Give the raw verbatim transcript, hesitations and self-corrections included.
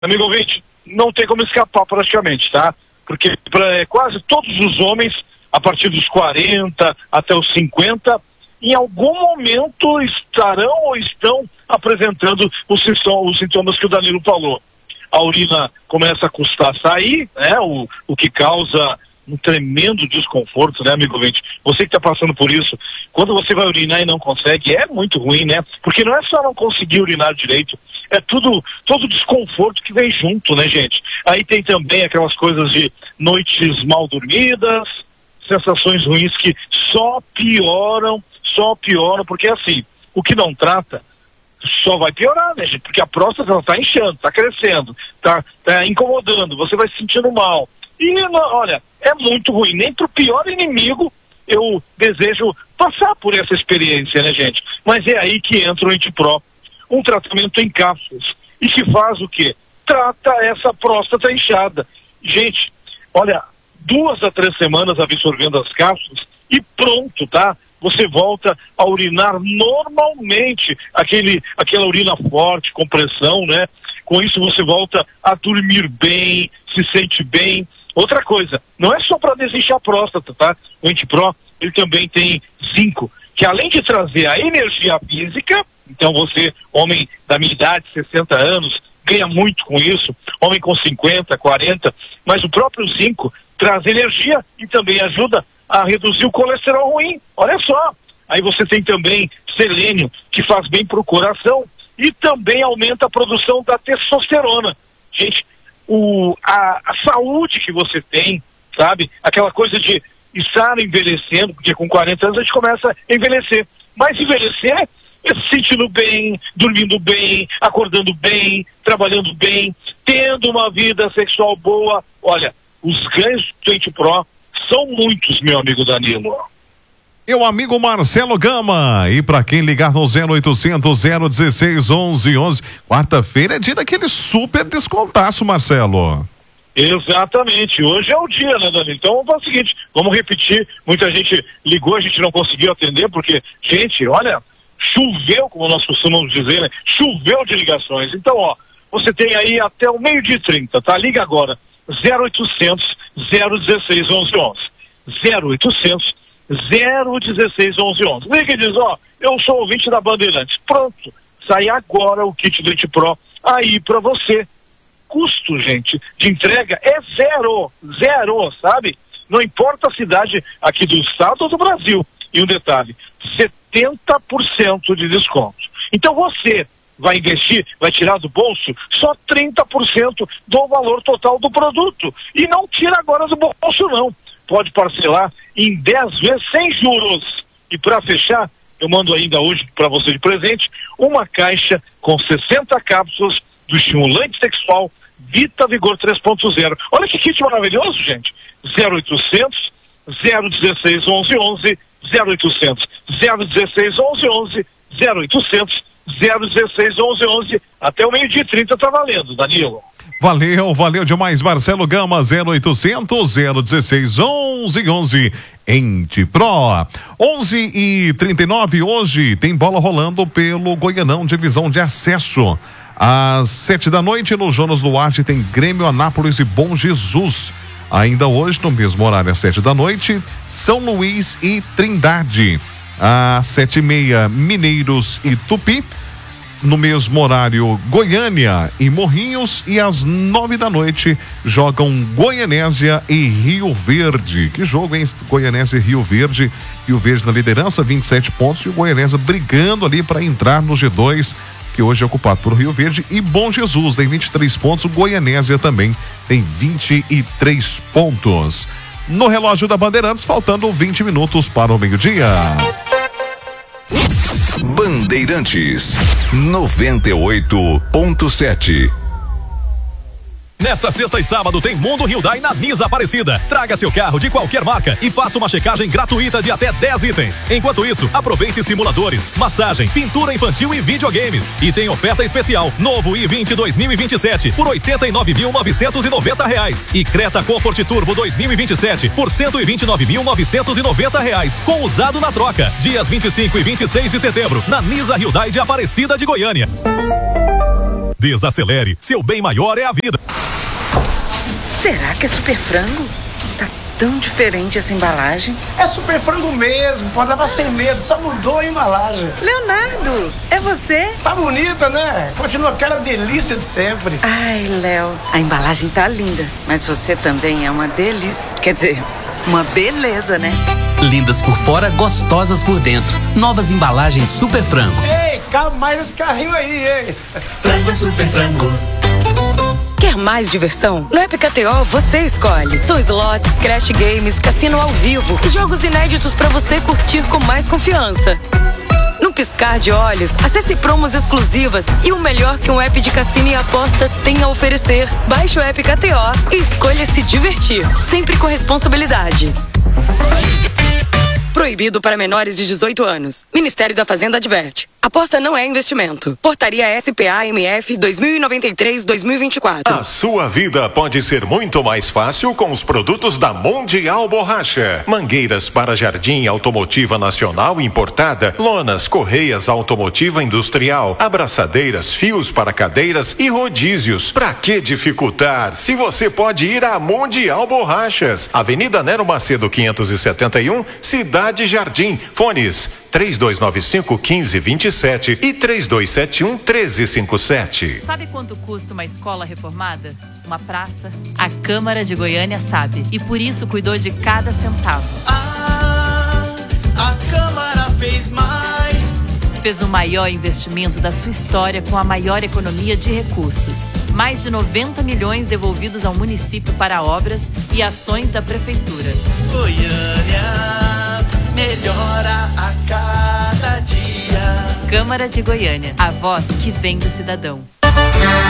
amigo ouvinte, não tem como escapar praticamente, tá? Porque pra, quase todos os homens, a partir dos quarenta até os cinquenta, em algum momento estarão ou estão apresentando os, os sintomas que o Danilo falou. A urina começa a custar sair, né? O, o que causa um tremendo desconforto, né, amigo ouvinte? Você que está passando por isso, quando você vai urinar e não consegue, é muito ruim, né? Porque não é só não conseguir urinar direito, é tudo, todo o desconforto que vem junto, né, gente? Aí tem também aquelas coisas de noites mal dormidas, sensações ruins que só pioram, só pioram, porque assim, o que não trata só vai piorar, né, gente? Porque a próstata está inchando, está crescendo, está tá incomodando, você vai se sentindo mal. E, olha, é muito ruim. Nem pro pior inimigo eu desejo passar por essa experiência, né, gente? Mas é aí que entra o Antipro, um tratamento em cápsulas. E que faz o quê? Trata essa próstata inchada. Gente, olha, duas a três semanas absorvendo as cápsulas e pronto, tá? Você volta a urinar normalmente, aquele, aquela urina forte, com pressão, né? Com isso você volta a dormir bem, se sente bem. Outra coisa, não é só para desinchar a próstata, tá? O Antipro, ele também tem zinco, que além de trazer a energia física, então você, homem da minha idade, sessenta anos, ganha muito com isso, homem com cinquenta, quarenta, mas o próprio zinco traz energia e também ajuda a reduzir o colesterol ruim. Olha só, aí você tem também selênio, que faz bem para o coração e também aumenta a produção da testosterona. Gente, o, a, a saúde que você tem, sabe? Aquela coisa de estar envelhecendo, porque com quarenta anos a gente começa a envelhecer. Mas envelhecer é se sentindo bem, dormindo bem, acordando bem, trabalhando bem, tendo uma vida sexual boa. Olha, os ganhos do Antipro são muitos, meu amigo Danilo. Meu amigo Marcelo Gama, e para quem ligar no zero oitocentos, zero dezesseis, onze onze, quarta-feira é dia daquele super descontaço, Marcelo. Exatamente, hoje é o dia, né, Danilo? Então vamos fazer o seguinte, vamos repetir, muita gente ligou, a gente não conseguiu atender, porque, gente, olha, choveu, como nós costumamos dizer, né? Choveu de ligações. Então, ó, você tem aí até o meio-dia e trinta, tá? Liga agora, zero oitocentos, zero dezesseis, onze onze. zero oitocentos, zero dezesseis, onze onze. Liga e diz, ó, eu sou ouvinte da Bandeirantes. Pronto, sai agora o kit do Antipro aí pra você. Custo, gente, de entrega é zero, zero, sabe? Não importa a cidade aqui do estado ou do Brasil. E um detalhe, setenta por cento de desconto. Então você vai investir, vai tirar do bolso só trinta por cento do valor total do produto. E não tira agora do bolso, não. Pode parcelar em dez vezes sem juros. E para fechar, eu mando ainda hoje para você de presente uma caixa com sessenta cápsulas do estimulante sexual Vita Vigor três ponto zero. Olha que kit maravilhoso, gente. zero oitocentos, zero dezesseis, onze onze, zero oitocentos, zero dezesseis, onze onze, zero oitocentos, zero dezesseis, onze onze. Até o meio-dia e trinta tá valendo, Danilo. Valeu, valeu demais, Marcelo Gama, zero oitocentos, zero dezesseis, onze onze, Antipro. onze e trinta e nove, hoje tem bola rolando pelo Goianão, divisão de acesso. Às sete da noite, no Jonas Duarte, tem Grêmio, Anápolis e Bom Jesus. Ainda hoje, no mesmo horário, às sete da noite, São Luís e Trindade. Às sete e meia, Mineiros e Tupi. No mesmo horário, Goiânia e Morrinhos. E às nove da noite, jogam Goianésia e Rio Verde. Que jogo, hein? Goianésia e Rio Verde. Rio Verde na liderança, vinte e sete pontos. E o Goianésia brigando ali para entrar no G dois, que hoje é ocupado por Rio Verde. E Bom Jesus tem vinte e três pontos. O Goianésia também tem vinte e três pontos. No relógio da Bandeirantes, faltando vinte minutos para o meio-dia. Bandeirantes noventa e oito ponto sete. Nesta sexta e sábado tem Mundo Hyundai na Nisa Aparecida. Traga seu carro de qualquer marca e faça uma checagem gratuita de até dez itens. Enquanto isso, aproveite simuladores, massagem, pintura infantil e videogames. E tem oferta especial, novo i vinte dois mil e vinte e sete por oitenta e nove mil novecentos e noventa reais e Creta Comfort Turbo dois mil e vinte e sete por cento e vinte e nove mil novecentos e noventa reais, com usado na troca. Dias vinte e cinco e vinte e seis de setembro, na Nisa Hyundai de Aparecida de Goiânia. Desacelere, seu bem maior é a vida. Será que é Super Frango? Tá tão diferente essa embalagem. É Super Frango mesmo, pode levar sem medo, só mudou a embalagem. Leonardo, é você? Tá bonita, né? Continua aquela delícia de sempre. Ai, Léo, a embalagem tá linda, mas você também é uma delícia. Quer dizer, uma beleza, né? Lindas por fora, gostosas por dentro. Novas embalagens Super Frango. Ei, cabe mais esse carrinho aí, hein? Frango Super Frango. Quer mais diversão? No App K T O você escolhe. São slots, crash games, cassino ao vivo e jogos inéditos para você curtir com mais confiança. No piscar de olhos, acesse promos exclusivas e o melhor que um app de cassino e apostas tem a oferecer. Baixe o App K T O e escolha se divertir, sempre com responsabilidade. Proibido para menores de dezoito anos. Ministério da Fazenda adverte. Aposta não é investimento. Portaria S P A M F dois mil e noventa e três dois mil e vinte e quatro. A sua vida pode ser muito mais fácil com os produtos da Mundial Borracha. Mangueiras para jardim automotiva nacional importada, lonas, correias automotiva industrial, abraçadeiras, fios para cadeiras e rodízios. Pra que dificultar se você pode ir à Mundial Borrachas? Avenida Nero Macedo quinhentos e setenta e um, Cidade Jardim. Fones três dois nove cinco, um cinco dois sete e três dois sete um, um três cinco sete. Sabe quanto custa uma escola reformada? Uma praça? A Câmara de Goiânia sabe. E por isso cuidou de cada centavo. Ah, a Câmara fez mais. Fez o maior investimento da sua história com a maior economia de recursos. Mais de noventa milhões devolvidos ao município para obras e ações da prefeitura. Goiânia melhora a cada dia. Câmara de Goiânia, a voz que vem do cidadão.